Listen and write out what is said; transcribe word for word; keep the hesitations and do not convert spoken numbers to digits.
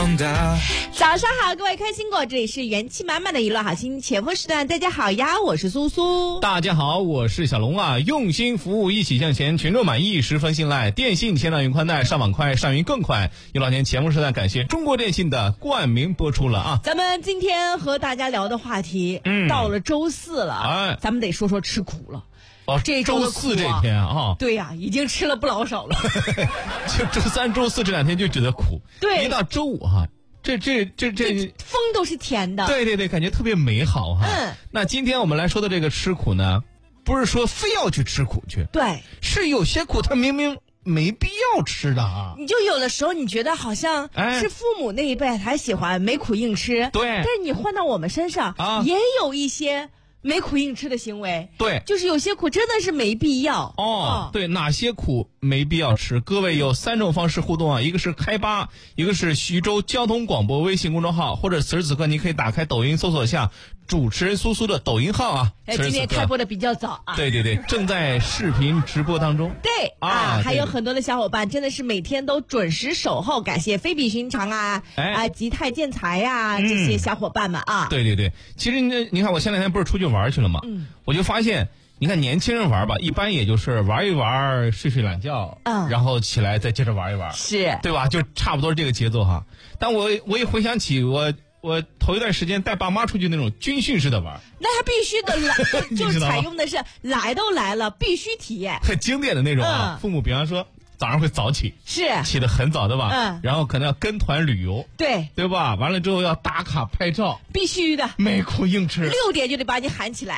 梦到。 早上好，各位开心果，这里是元气满满的娱乐好心前锋时段，大家好呀，我是苏苏。 大家好，我是小龙啊，用心服务，一起向前，群众满意，十分信赖。电信千兆云宽带，上网快，上云更快。娱乐好心前锋时段，感谢中国电信的冠名播出了啊。 咱们今天和大家聊的话题，嗯，到了周四了，哎，咱们得说说吃苦了。 哦， 这周、啊、 周四这天啊， 对呀、啊，已经吃了不老少了。 就周三、周四这两天就觉得苦， 对， 一到周五哈、啊，这这这这风都是甜的， 对对对，感觉特别美好哈、啊。 嗯， 那今天我们来说的这个吃苦呢，不是说非要去吃苦去， 对， 是有些苦它明明没必要吃的啊。 你就有的时候你觉得好像是父母那一辈才喜欢没苦硬吃， 对， 但是你换到我们身上啊，也有一些没苦硬吃的行为， 对， 就是有些苦真的是没必要。 哦，哦对，哪些苦没必要吃？各位有三种方式互动啊，一个是开吧，一个是徐州交通广播微信公众号，或者此时此刻你可以打开抖音搜索下主持人苏苏的抖音号啊。 哎，今天开播的比较早啊。 对对对，正在视频直播当中。 对啊， 啊还有很多的小伙伴真的是每天都准时守候，感谢非比寻常啊，哎、啊吉泰建材呀、啊、这些小伙伴们啊。 对对对，其实你你看我前两天不是出去玩去了吗？嗯，我就发现。你看年轻人玩吧，一般也就是玩一玩，睡睡懒觉，嗯，然后起来再接着玩一玩， 是， 对吧？就差不多是这个节奏哈。但我我也回想起我我头一段时间带爸妈出去那种军训式的玩， 那他必须的来，就采用的是来都来了，必须体验， 很经典的那种啊。嗯、父母比方说早上会早起， 是起得很早的吧？ 嗯， 然后可能要跟团旅游， 对对吧？完了之后要打卡拍照， 必须的， 没苦硬吃， 六点就得把你喊起来。